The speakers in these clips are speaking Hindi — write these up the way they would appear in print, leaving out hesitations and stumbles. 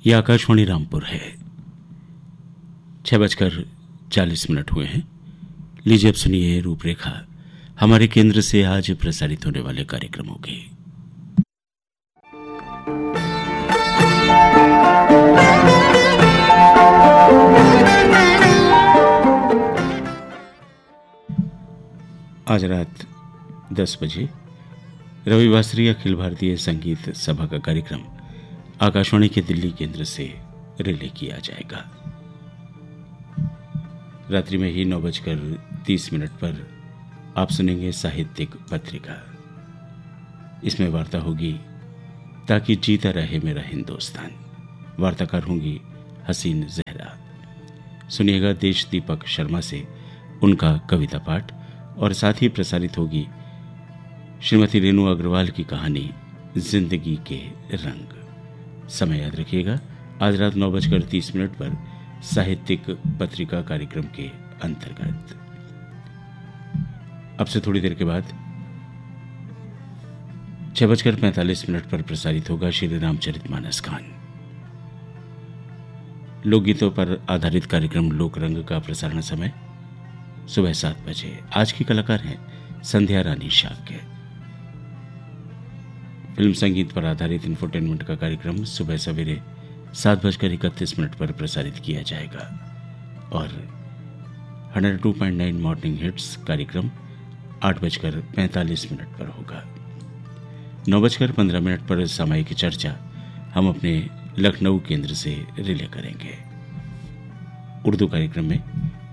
यह आकाशवाणी रामपुर है। 6:40 हुए हैं। लीजिए अब सुनिए रूपरेखा हमारे केंद्र से आज प्रसारित होने वाले कार्यक्रमों की। आज रात 10 बजे रविवासरी अखिल भारतीय संगीत सभा का कार्यक्रम आकाशवाणी के दिल्ली केंद्र से रिले किया जाएगा। रात्रि में ही 9:30 पर आप सुनेंगे साहित्यिक पत्रिका। इसमें वार्ता होगी ताकि जीता रहे मेरा हिंदुस्तान। वार्ताकार होंगी हसीन जहरा। सुनिएगा देश दीपक शर्मा से उनका कविता पाठ और साथ ही प्रसारित होगी श्रीमती रेणु अग्रवाल की कहानी जिंदगी के रंग। समय याद रखिएगा, आज रात 9:30 पर साहित्यिक पत्रिका कार्यक्रम के अंतर्गत। अब से थोड़ी देर के बाद 6:45 पर प्रसारित होगा श्री रामचरितमानस खान। लोकगीतों पर आधारित कार्यक्रम लोक रंग का प्रसारण समय सुबह 7 बजे। आज की कलाकार हैं संध्या रानी शाक्य। फिल्म संगीत पर आधारित इंफोटेनमेंट का कार्यक्रम सुबह सवेरे 7:31 पर प्रसारित किया जाएगा और 102.9 मॉर्निंग हिट्स कार्यक्रम 8:45 पर होगा। 9:15 पर सामयिक चर्चा हम अपने लखनऊ केंद्र से रिले करेंगे। उर्दू कार्यक्रम में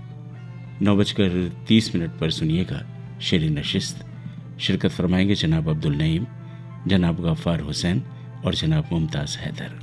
9:30 पर सुनिएगा शेर नशिस्त। शिरकत फरमाएंगे जनाब अब्दुल नईम, जनाब गफ्फार हुसैन और जनाब मुमताज हैदर।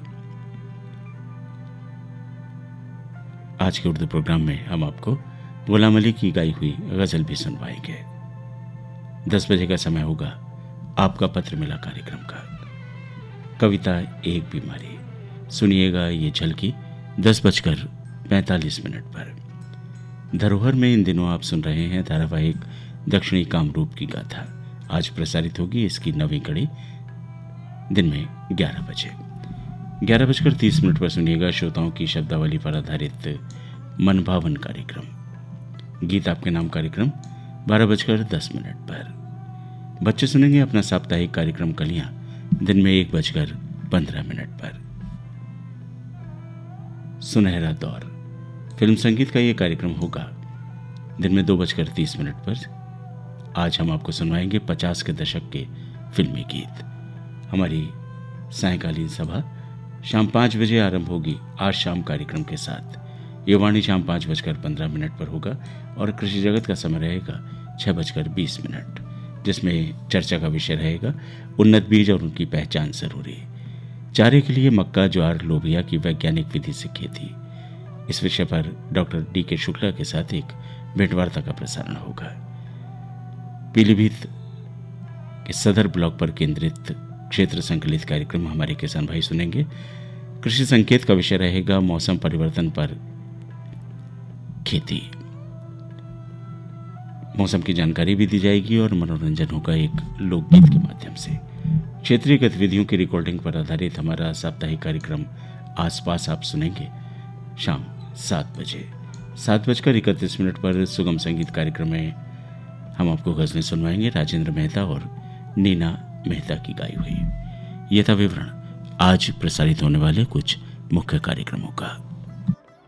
आज के उर्दू प्रोग्राम में हम आपको गुलाम अली की गाई हुई गजल भी सुनवाएंगे। 10 बजे का समय होगा आपका पत्र मिला कार्यक्रम का। कविता एक बीमारी सुनिएगा ये झलकी 10:45 पर। धरोहर में इन दिनों आप सुन रहे हैं धारावाहिक दक्षिणी कामरूप की गाथा। आज प्रसारित होगी इसकी 9वीं कड़ी दिन में 11 बजे। 11:30 पर सुनिएगा श्रोताओं की शब्दावली पर आधारित मनभावन कार्यक्रम। गीत आपके नाम कार्यक्रम 12:10 पर। बच्चे सुनेंगे अपना साप्ताहिक कार्यक्रम कलियां दिन में 1:15 पर। सुनहरा दौर फिल्म संगीत का ये कार्यक्रम होगा दिन में 2:30 पर। आज हम आपको सुनवाएंगे 50 के दशक के फिल्मी गीत। हमारी सायंकालीन सभा शाम 5 बजे आरंभ होगी आज शाम कार्यक्रम के साथ। ये वाणी शाम 5:15 पर होगा और कृषि जगत का समय रहेगा 6:20, जिसमें चर्चा का विषय रहेगा उन्नत बीज और उनकी पहचान जरूरी। चारे के लिए मक्का, ज्वार, लोबिया की वैज्ञानिक विधि से खेती, इस विषय पर डॉक्टर D.K. शुक्ला के साथ एक भेंटवार्ता का प्रसारण होगा। पीलीभीत के सदर ब्लॉक पर केंद्रित क्षेत्र संकलित कार्यक्रम हमारे किसान भाई सुनेंगे। कृषि संकेत का विषय रहेगा मौसम परिवर्तन पर खेती। मौसम की जानकारी भी दी जाएगी और मनोरंजन होगा एक लोकगीत के माध्यम से। क्षेत्रीय गतिविधियों की रिकॉर्डिंग पर आधारित हमारा साप्ताहिक कार्यक्रम आसपास आप सुनेंगे शाम 7 बजे। 7:31 पर सुगम संगीत कार्यक्रम में हम आपको गजलें सुनवाएंगे राजेंद्र मेहता और नीना मेहता की गाई हुई। यह था विवरण आज प्रसारित होने वाले कुछ मुख्य कार्यक्रमों का।